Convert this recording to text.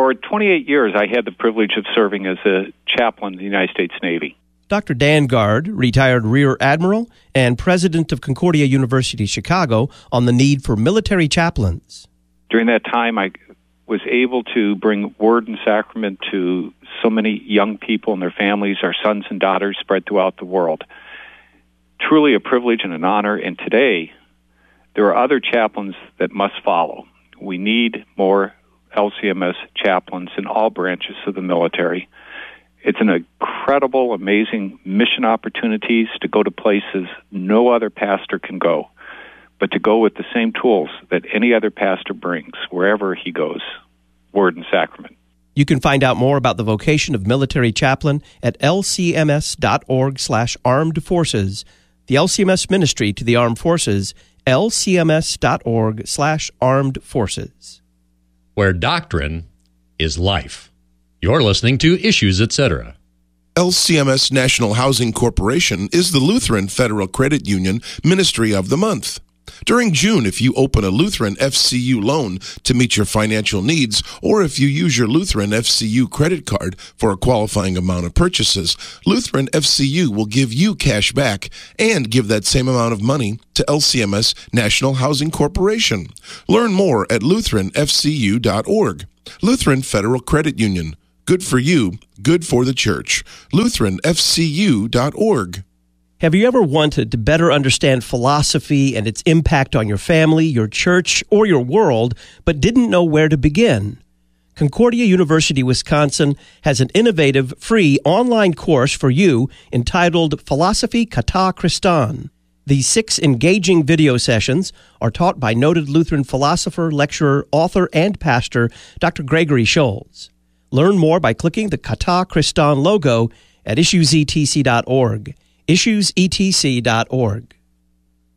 For 28 years, I had the privilege of serving as a chaplain in the United States Navy. Dr. Dan Guard, retired Rear Admiral and president of Concordia University, Chicago, on the need for military chaplains. During that time, I was able to bring word and sacrament to so many young people and their families, our sons and daughters spread throughout the world. Truly a privilege and an honor, and today there are other chaplains that must follow. We need more LCMS chaplains in all branches of the military. It's an incredible, amazing mission opportunities to go to places no other pastor can go, but to go with the same tools that any other pastor brings wherever he goes, word and sacrament. You can find out more about the vocation of military chaplain at lcms.org/armed forces. The LCMS ministry to the armed forces, lcms.org/armed forces. Where doctrine is life. You're listening to Issues, Etc. LCMS National Housing Corporation is the Lutheran Federal Credit Union Ministry of the Month. During June, if you open a Lutheran FCU loan to meet your financial needs, or if you use your Lutheran FCU credit card for a qualifying amount of purchases, Lutheran FCU will give you cash back and give that same amount of money to LCMS National Housing Corporation. Learn more at lutheranfcu.org. Lutheran Federal Credit Union. Good for you, good for the church. lutheranfcu.org. Have you ever wanted to better understand philosophy and its impact on your family, your church, or your world, but didn't know where to begin? Concordia University, Wisconsin has an innovative, free online course for you entitled Philosophy Kata Christan. These 6 engaging video sessions are taught by noted Lutheran philosopher, lecturer, author, and pastor Dr. Gregory Scholz. Learn more by clicking the Kata Christan logo at issuesetc.org. issuesetc.org.